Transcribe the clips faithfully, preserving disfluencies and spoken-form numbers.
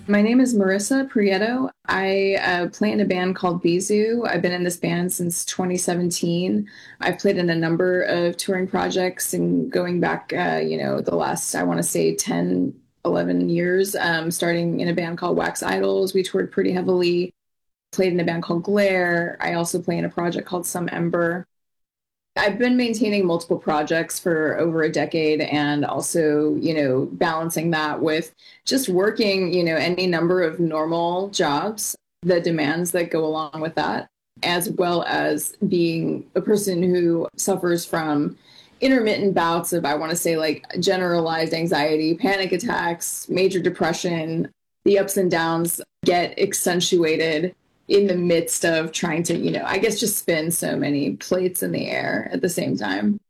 My name is Marissa Prieto. I uh, play in a band called Bizu. I've been in this band since twenty seventeen. I've played in a number of touring projects and going back, uh, you know, the last, I want to say ten, eleven years, um, starting in a band called Wax Idols. We toured pretty heavily, played in a band called Glare. I also play in a project called Some Ember. I've been maintaining multiple projects for over a decade and also, you know, balancing that with just working, you know, any number of normal jobs, the demands that go along with that, as well as being a person who suffers from intermittent bouts of, I want to say, like generalized anxiety, panic attacks, major depression. The ups and downs get accentuated in the midst of trying to, you know, I guess just spin so many plates in the air at the same time.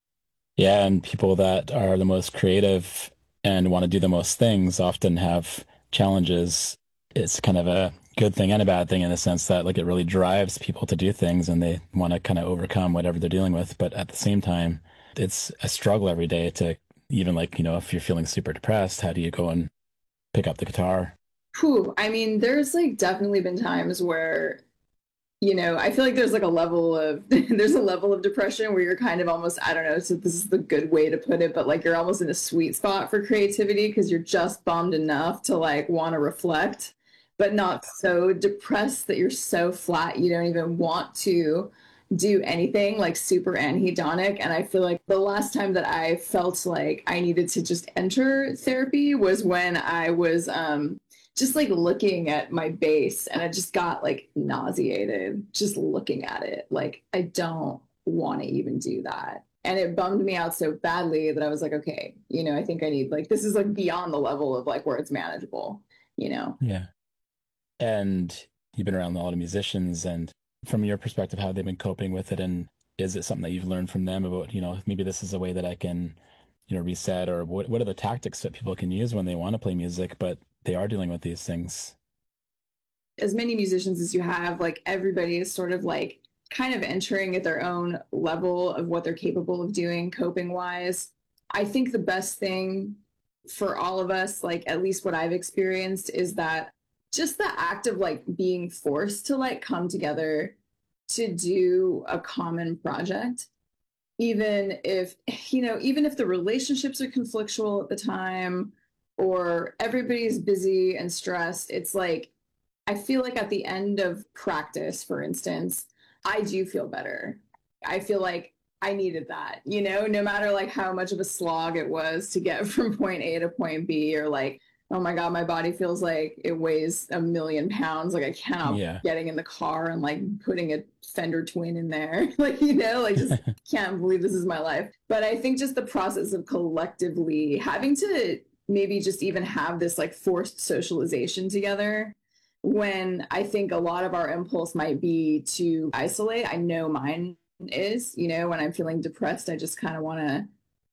Yeah, and people that are the most creative and want to do the most things often have challenges. It's kind of a good thing and a bad thing in the sense that like it really drives people to do things and they want to kind of overcome whatever they're dealing with. But at the same time, it's a struggle every day to even like, you know, if you're feeling super depressed, how do you go and pick up the guitar? Whew, I mean, there's like definitely been times where, you know, I feel like there's like a level of there's a level of depression where you're kind of almost, I don't know, so this is the good way to put it, but like you're almost in a sweet spot for creativity because you're just bummed enough to like want to reflect, but not so depressed that you're so flat you don't even want to do anything, like super anhedonic. And I feel like the last time that I felt like I needed to just enter therapy was when I was um just like looking at my bass and I just got like nauseated just looking at it. Like I don't want to even do that. And it bummed me out so badly that I was like, okay, you know, I think I need like this is like beyond the level of like where it's manageable, you know. Yeah. And you've been around a lot of musicians and from your perspective, how they've been coping with it and is it something that you've learned from them about, you know, maybe this is a way that I can, you know, reset or what what are the tactics that people can use when they want to play music, but they are dealing with these things? As many musicians as you have, like everybody is sort of like kind of entering at their own level of what they're capable of doing coping wise. I think the best thing for all of us, like at least what I've experienced, is that just the act of like being forced to like come together to do a common project, even if, you know, even if the relationships are conflictual at the time or everybody's busy and stressed, it's like I feel like at the end of practice, for instance, I do feel better. I feel like I needed that, you know, no matter like how much of a slog it was to get from point A to point B, or like, oh my God, my body feels like it weighs a million pounds. Like I cannot Yeah. getting in the car and like putting a Fender Twin in there. Like, you know, like just can't believe this is my life. But I think just the process of collectively having to maybe just even have this like forced socialization together when I think a lot of our impulse might be to isolate. I know mine is, you know, when I'm feeling depressed, I just kind of want to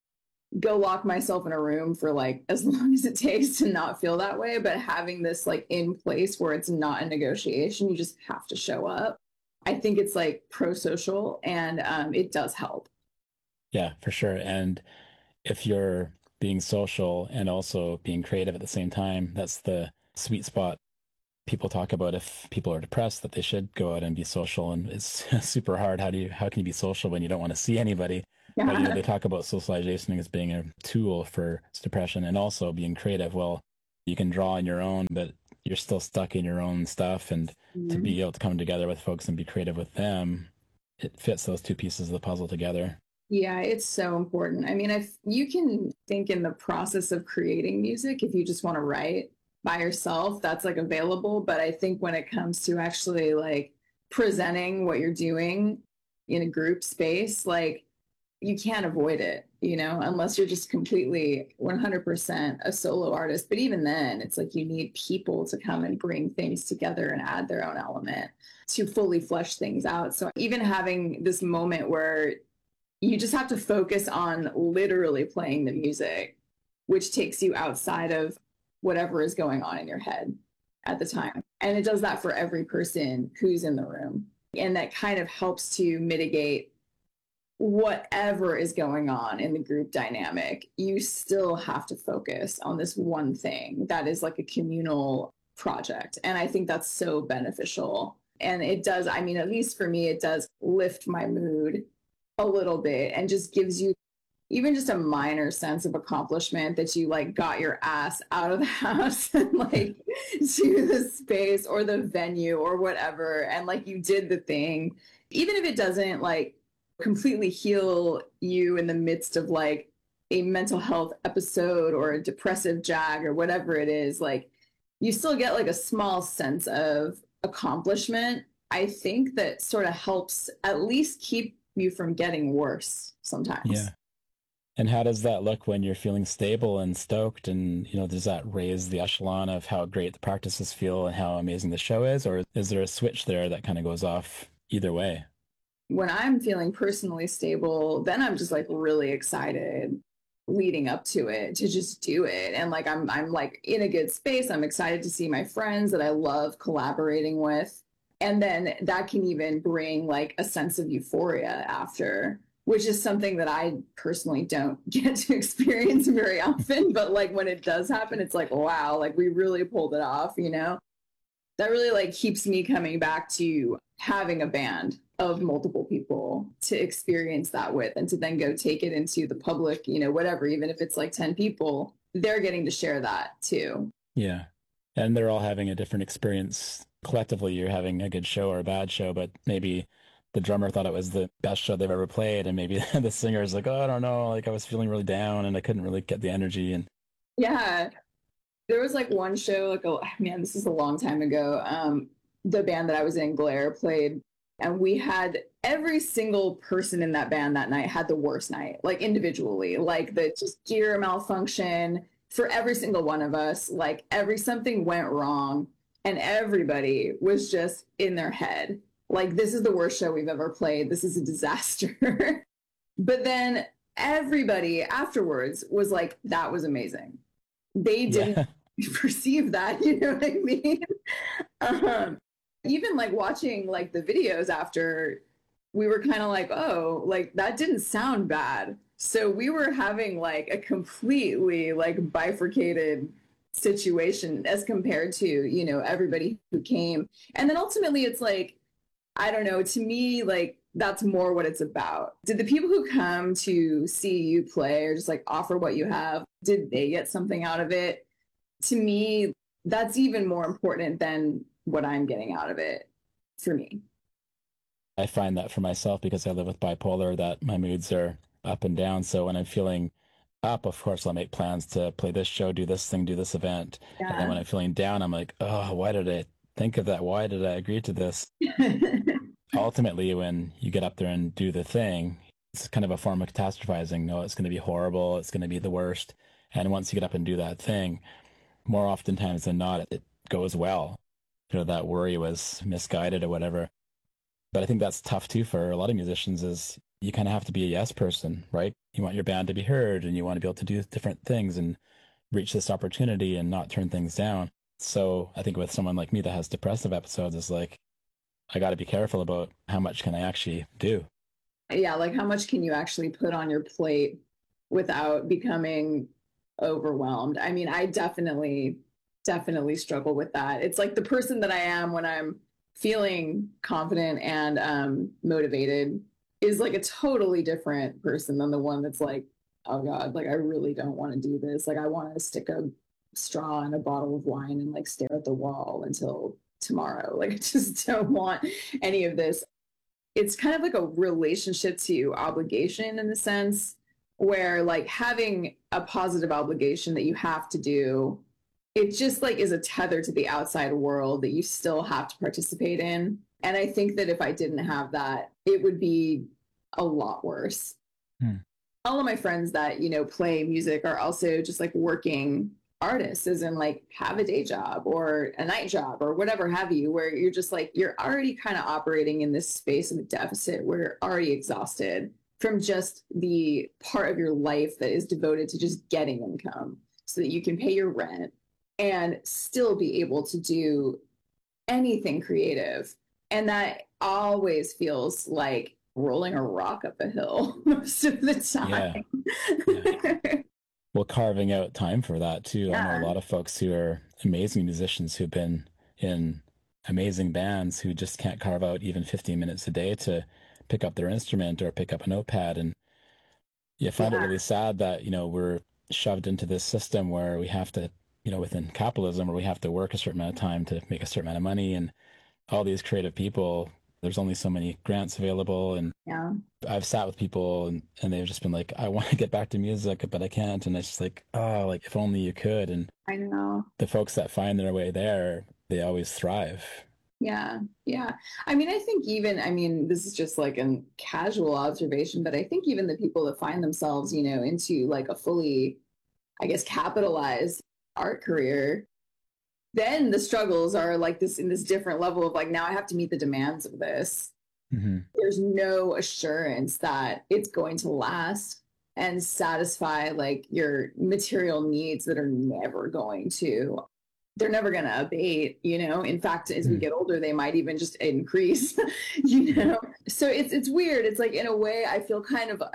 go lock myself in a room for like as long as it takes to not feel that way. But having this like in place where it's not a negotiation, you just have to show up. I think it's like pro social and um, it does help. Yeah, for sure. And if you're being social and also being creative at the same time, that's the sweet spot. People talk about if people are depressed that they should go out and be social and it's super hard. How do you how can you be social when you don't want to see anybody? But you know, Yeah. they talk about socialization as being a tool for depression and also being creative. Well, you can draw on your own, but you're still stuck in your own stuff and to Mhm. be able to come together with folks and be creative with them, it fits those two pieces of the puzzle together. Yeah, it's so important. I mean, if you can think in the process of creating music, if you just want to write by yourself, that's like available. But I think when it comes to actually like presenting what you're doing in a group space, like you can't avoid it, you know, unless you're just completely one hundred percent a solo artist. But even then, it's like you need people to come and bring things together and add their own element to fully flesh things out. So even having this moment where you just have to focus on literally playing the music, which takes you outside of whatever is going on in your head at the time. And it does that for every person who's in the room. And that kind of helps to mitigate whatever is going on in the group dynamic. You still have to focus on this one thing that is like a communal project. And I think that's so beneficial. And it does, I mean, at least for me, it does lift my mood a little bit and just gives you even just a minor sense of accomplishment that you like got your ass out of the house and like to the space or the venue or whatever. And like you did the thing, even if it doesn't like completely heal you in the midst of like a mental health episode or a depressive jag or whatever it is, like you still get like a small sense of accomplishment. I think that sort of helps at least keep you from getting worse sometimes. Yeah. And how does that look when you're feeling stable and stoked? And, you know, does that raise the echelon of how great the practices feel and how amazing the show is? Or is there a switch there that kind of goes off either way? When I'm feeling personally stable, then I'm just like really excited leading up to it to just do it. And like I'm I'm like in a good space. I'm excited to see my friends that I love collaborating with. And then that can even bring like a sense of euphoria after, which is something that I personally don't get to experience very often. But like when it does happen, it's like, wow, like we really pulled it off, you know? That really like keeps me coming back to having a band of multiple people to experience that with and to then go take it into the public, you know, whatever, even if it's like ten people, they're getting to share that too. Yeah. And they're all having a different experience. Collectively, you're having a good show or a bad show, but maybe the drummer thought it was the best show they've ever played. And maybe the singer is like, oh, I don't know. Like I was feeling really down and I couldn't really get the energy. And yeah, there was like one show, like, oh man, this is a long time ago. Um, the band that I was in, Glare, played, and we had every single person in that band that night had the worst night, like individually, like the just gear malfunction for every single one of us. Like every something went wrong and everybody was just in their head. Like, this is the worst show we've ever played. This is a disaster. But then everybody afterwards was like, that was amazing. They didn't yeah. perceive that, you know what I mean? Um, even like watching like the videos after, we were kind of like, oh, like that didn't sound bad. So we were having like a completely like bifurcated situation as compared to, you know, everybody who came. And then ultimately it's like, I don't know, to me, like that's more what it's about. Did the people who come to see you play or just like offer what you have, did they get something out of it? To me, that's even more important than what I'm getting out of it for me. I find that for myself because I live with bipolar that my moods are up and down. So when I'm feeling up, of course, I'll make plans to play this show, do this thing, do this event. Yeah. And then when I'm feeling down, I'm like, oh, why did I think of that? Why did I agree to this? Ultimately, when you get up there and do the thing, it's kind of a form of catastrophizing. No, it's going to be horrible. It's going to be the worst. And once you get up and do that thing, more oftentimes than not, it goes well. You know, that worry was misguided or whatever. But I think that's tough too for a lot of musicians is you kind of have to be a yes person, right? You want your band to be heard and you want to be able to do different things and reach this opportunity and not turn things down. So I think with someone like me that has depressive episodes, it's like, I got to be careful about how much can I actually do. Yeah, like how much can you actually put on your plate without becoming overwhelmed? I mean, I definitely, definitely struggle with that. It's like the person that I am when I'm feeling confident and um, motivated is like a totally different person than the one that's like, oh God, like I really don't want to do this. Like I want to stick a straw in a bottle of wine and like stare at the wall until tomorrow. Like I just don't want any of this. It's kind of like a relationship to obligation in the sense where like having a positive obligation that you have to do, it just like is a tether to the outside world that you still have to participate in. And I think that if I didn't have that, it would be a lot worse. Hmm. All of my friends that, you know, play music are also just like working artists, as in like have a day job or a night job or whatever have you, where you're just like, you're already kind of operating in this space of a deficit where you're already exhausted from just the part of your life that is devoted to just getting income so that you can pay your rent and still be able to do anything creative. And that always feels like rolling a rock up a hill most of the time. Yeah. Yeah. Well, carving out time for that too. I know a Yeah. lot of folks who are amazing musicians who've been in amazing bands who just can't carve out even fifteen minutes a day to pick up their instrument or pick up a notepad. And you find it Yeah. really sad that, you know, we're shoved into this system where we have to, you know, within capitalism, where we have to work a certain amount of time to make a certain amount of money. And all these creative people, there's only so many grants available. And Yeah. I've sat with people and, and they've just been like, I want to get back to music, but I can't. And it's just like, oh, like if only you could. And I know. the folks that find their way there, they always thrive. Yeah, yeah. I mean, I think even, I mean, this is just like a casual observation, but I think even the people that find themselves, you know, into like a fully, I guess, capitalized art career, then the struggles are like this in this different level of like, now I have to meet the demands of this. Hmm. There's no assurance that it's going to last and satisfy like your material needs that are never going to they're never going to abate, you know. In fact, as we Mm. get older, they might even just increase, you know. So it's it's weird. It's like in a way I feel kind of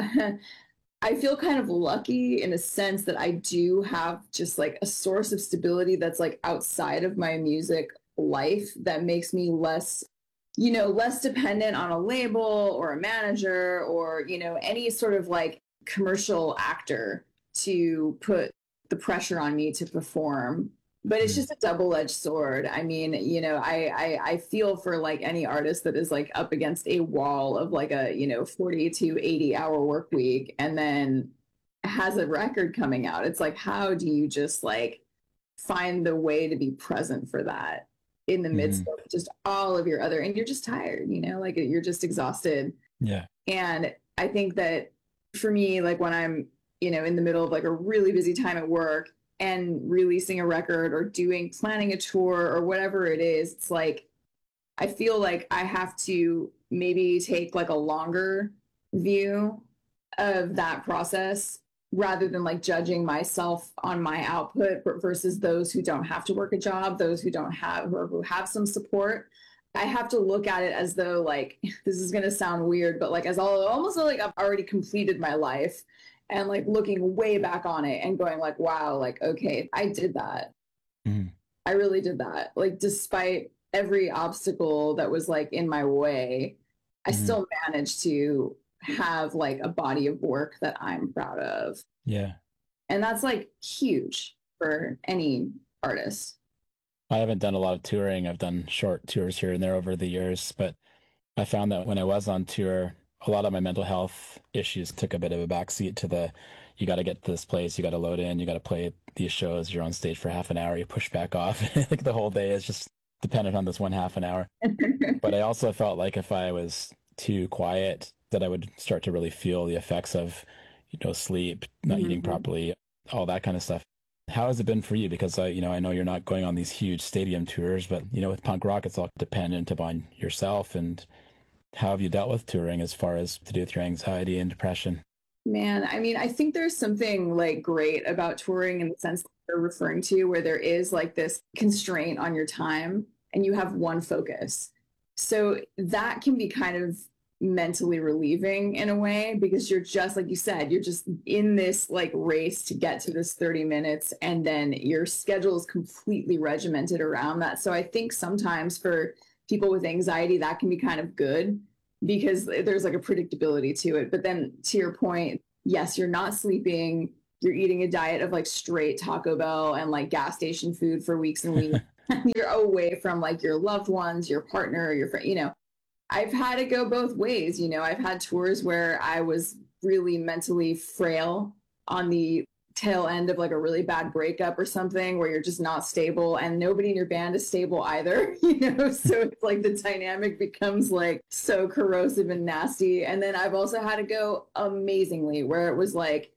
I feel kind of lucky in a sense that I do have just like a source of stability that's like outside of my music life that makes me less, you know, less dependent on a label or a manager or, you know, any sort of like commercial actor to put the pressure on me to perform. But it's Mm. just a double-edged sword. I mean, you know, I, I I feel for like any artist that is like up against a wall of like a, you know, forty to eighty hour work week and then has a record coming out. It's like, how do you just like find the way to be present for that in the midst Hmm. of just all of your other, and you're just tired, you know, like you're just exhausted. Yeah. And I think that for me, like when I'm, you know, in the middle of like a really busy time at work and releasing a record or doing planning a tour or whatever it is, it's like I feel like I have to maybe take like a longer view of that process rather than like judging myself on my output versus those who don't have to work a job, those who don't have or who have some support. I have to look at it as though like this is going to sound weird, but like as all almost like I've already completed my life and like looking way back on it and going like, wow, like, okay, I did that. Mm. I really did that. Like, despite every obstacle that was like in my way, I Hmm. still managed to have like a body of work that I'm proud of. Yeah. And that's like huge for any artist. I haven't done a lot of touring. I've done short tours here and there over the years, but I found that when I was on tour, a lot of my mental health issues took a bit of a backseat to the, you got to get to this place, you got to load in, you got to play these shows, you're on stage for half an hour, you push back off. Like the whole day is just dependent on this one half an hour. But I also felt like if I was too quiet, that I would start to really feel the effects of, you know, sleep, not eating Mhm. properly, all that kind of stuff. How has it been for you? Because I, you know, I know you're not going on these huge stadium tours, but you know, with punk rock, it's all dependent upon yourself. And how have you dealt with touring as far as to do with your anxiety and depression? Man, I mean, I think there's something like great about touring in the sense that you're referring to, where there is like this constraint on your time and you have one focus. So that can be kind of mentally relieving in a way because you're just, like you said, you're just in this like race to get to this thirty minutes and then your schedule is completely regimented around that. So I think sometimes for people with anxiety, that can be kind of good because there's like a predictability to it. But then to your point, yes, you're not sleeping. You're eating a diet of like straight Taco Bell and like gas station food for weeks and weeks. You're away from like your loved ones, your partner, your friend, you know. I've had it go both ways. You know, I've had tours where I was really mentally frail on the tail end of like a really bad breakup or something where you're just not stable and nobody in your band is stable either, you know? So it's like the dynamic becomes like so corrosive and nasty. And then I've also had to go amazingly where it was like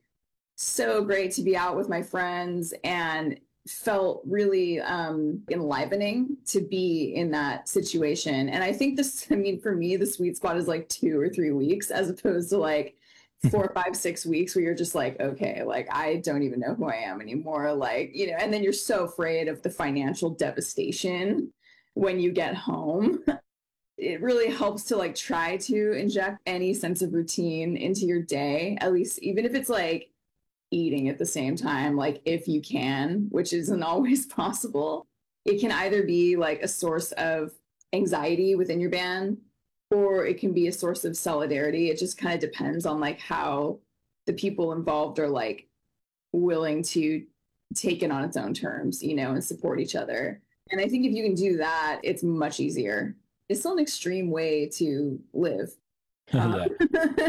so great to be out with my friends and felt really um, enlivening to be in that situation. And I think this, I mean, for me, the sweet spot is like two or three weeks as opposed to like four, five, six weeks where you're just like, okay, like I don't even know who I am anymore. Like, you know, and then you're so afraid of the financial devastation when you get home. It really helps to like try to inject any sense of routine into your day, at least even if it's like eating at the same time, like if you can, which isn't always possible. It can either be like a source of anxiety within your band, or it can be a source of solidarity. It just kind of depends on like how the people involved are like willing to take it on its own terms, you know, and support each other. And I think if you can do that, it's much easier. It's still an extreme way to live. Um, Yeah.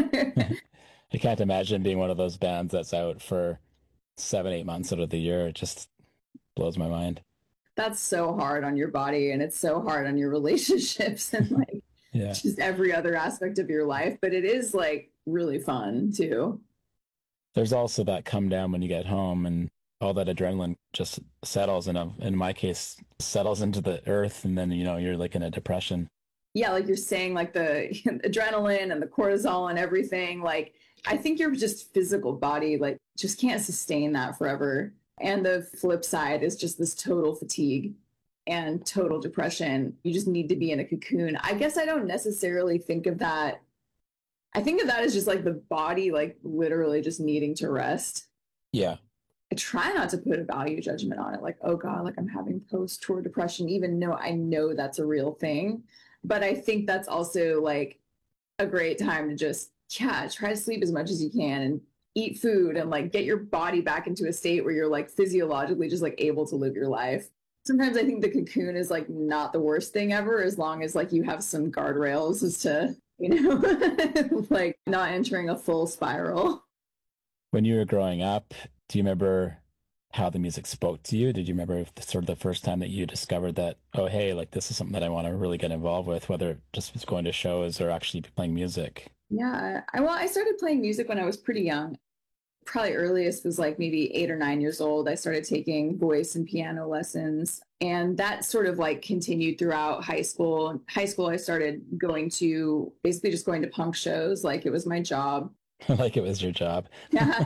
I can't imagine being one of those bands that's out for seven, eight months out of the year. It just blows my mind. that's so hard on your body, and it's so hard on your relationships and like Yeah. just every other aspect of your life. But it is like really fun too. There's also that come down when you get home and all that adrenaline just settles in a, in my case, settles into the earth. And then, you know, you're like in a depression. Yeah, like you're saying, like the adrenaline and the cortisol and everything. Like, I think your just physical body, like, just can't sustain that forever. And the flip side is just this total fatigue and total depression. You just need to be in a cocoon. I guess I don't necessarily think of that. I think of that as just like the body, like literally just needing to rest. Yeah. I try not to put a value judgment on it, like, oh God, like I'm having post tour depression, even though I know that's a real thing. But I think that's also like a great time to just, yeah, try to sleep as much as you can and eat food and like get your body back into a state where you're like physiologically just like able to live your life. Sometimes I think the cocoon is like not the worst thing ever, as long as like you have some guardrails as to, you know, like not entering a full spiral. When you were growing up, do you remember how the music spoke to you? Did you remember the, sort of the first time that you discovered that, oh, hey, like this is something that I want to really get involved with, whether it just was going to shows or actually playing music? Yeah. I, well, I started playing music when I was pretty young. Probably earliest was like maybe eight or nine years old. I started taking voice and piano lessons. And that sort of like continued throughout high school. High school, I started going to basically just going to punk shows. Like it was my job. Like it was your job. Yeah.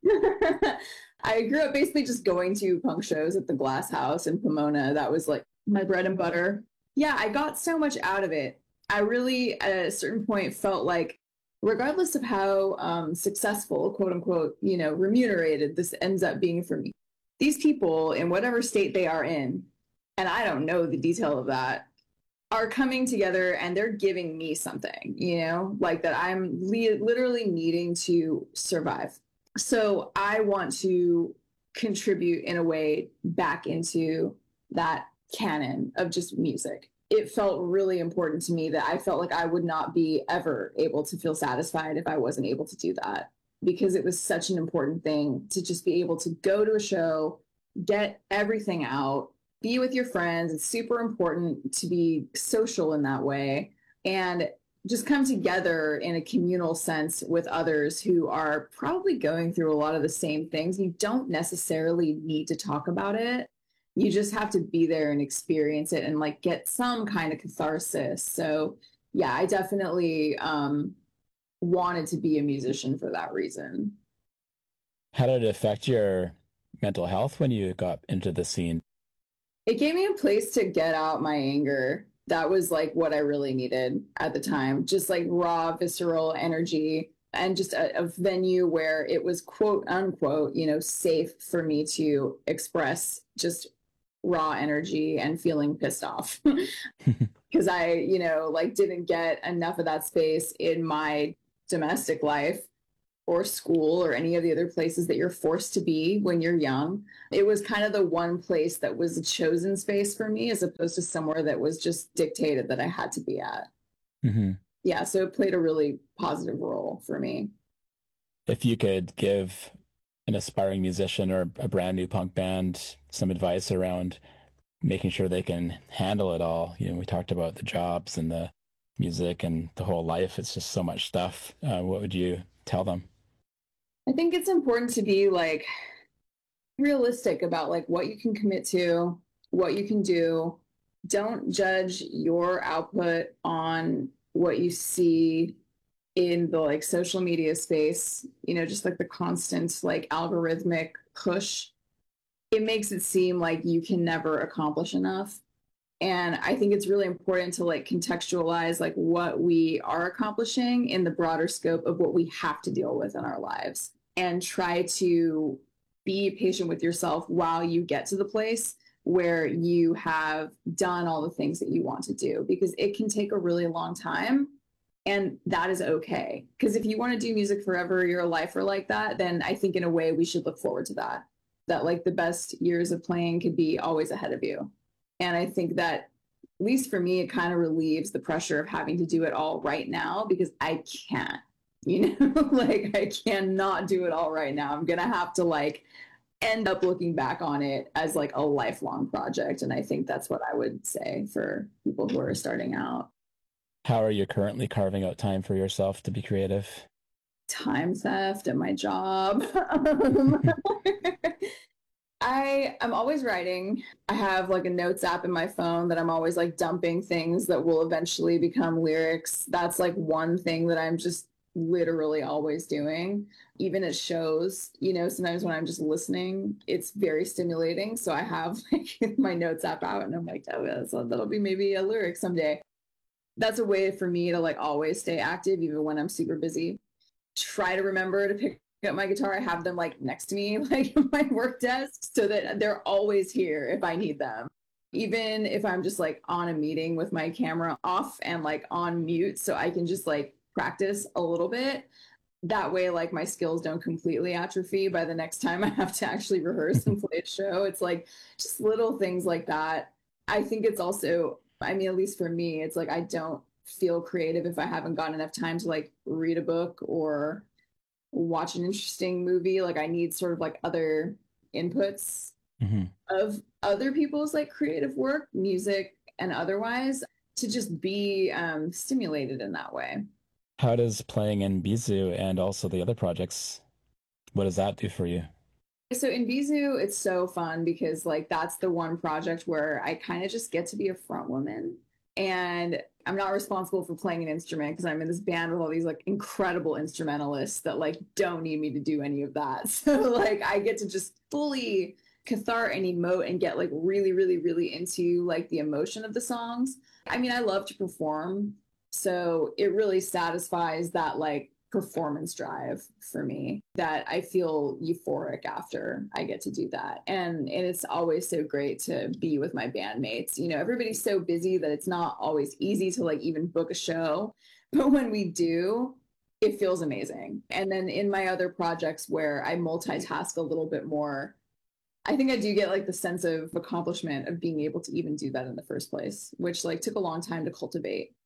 I grew up basically just going to punk shows at the Glass House in Pomona. That was like my bread and butter. Yeah, I got so much out of it. I really, at a certain point, felt like, regardless of how um, successful, quote unquote, you know, remunerated this ends up being for me, these people in whatever state they are in, and I don't know the detail of that, are coming together and they're giving me something, you know, like that I'm li- literally needing to survive. So I want to contribute in a way back into that canon of just music. It felt really important to me that I felt like I would not be ever able to feel satisfied if I wasn't able to do that, because it was such an important thing to just be able to go to a show, get everything out, be with your friends. It's super important to be social in that way and just come together in a communal sense with others who are probably going through a lot of the same things. You don't necessarily need to talk about it. You just have to be there and experience it and like get some kind of catharsis. So yeah, I definitely um, wanted to be a musician for that reason. How did it affect your mental health when you got into the scene? It gave me a place to get out my anger. That was like what I really needed at the time. Just like raw, visceral energy and just a, a venue where it was quote unquote, you know, safe for me to express just raw energy and feeling pissed off. Because I, you know, like didn't get enough of that space in my domestic life or school or any of the other places that you're forced to be when you're young. It was kind of the one place that was a chosen space for me, as opposed to somewhere that was just dictated that I had to be at. Mm-hmm. Yeah, so it played a really positive role for me. If you could give an aspiring musician or a brand new punk band some advice around making sure they can handle it all, you know, we talked about the jobs and the music and the whole life. It's just so much stuff. Uh, what would you tell them? I think it's important to be like realistic about like what you can commit to, what you can do. Don't judge your output on what you see in the like social media space, you know, just like the constant like algorithmic push. It makes it seem like you can never accomplish enough. And I think it's really important to like contextualize like what we are accomplishing in the broader scope of what we have to deal with in our lives. and try to be patient with yourself while you get to the place where you have done all the things that you want to do, because it can take a really long time. And that is okay. Because if you want to do music forever, your life or like that, then I think in a way we should look forward to that. That like the best years of playing could be always ahead of you. And I think that, at least for me, it kind of relieves the pressure of having to do it all right now, because I can't, you know, like I cannot do it all right now. I'm going to have to like end up looking back on it as like a lifelong project. And I think that's what I would say for people who are starting out. How are you currently carving out time for yourself to be creative? Time theft at my job. um, I I'm always writing. I have like a notes app in my phone that I'm always like dumping things that will eventually become lyrics. That's like one thing that I'm just literally always doing. Even at shows, you know, sometimes when I'm just listening, it's very stimulating. So I have like my notes app out and I'm like, oh, yeah, so that'll be maybe a lyric someday. That's a way for me to like always stay active, even when I'm super busy. Try to remember to pick up my guitar. I have them like next to me, like in my work desk, so that they're always here if I need them. Even if I'm just like on a meeting with my camera off and like on mute, so I can just like practice a little bit. That way, like my skills don't completely atrophy by the next time I have to actually rehearse and play a show. It's like just little things like that. I think it's also, I mean, at least for me, it's like I don't feel creative if I haven't gotten enough time to like read a book or watch an interesting movie. Like I need sort of like other inputs Hmm. of other people's like creative work, music and otherwise, to just be um, stimulated in that way. How does playing in Bizu and also the other projects, what does that do for you? So in Bizu, it's so fun because like that's the one project where I kind of just get to be a front woman. And I'm not responsible for playing an instrument because I'm in this band with all these like incredible instrumentalists that like don't need me to do any of that. So like I get to just fully cathart and emote and get like really, really, really into like the emotion of the songs. I mean, I love to perform. So it really satisfies that like performance drive for me, that I feel euphoric after I get to do that. And and it's always so great to be with my bandmates. You know, everybody's so busy that it's not always easy to like even book a show. But when we do, it feels amazing. And then in my other projects where I multitask a little bit more, I think I do get like the sense of accomplishment of being able to even do that in the first place, which like took a long time to cultivate.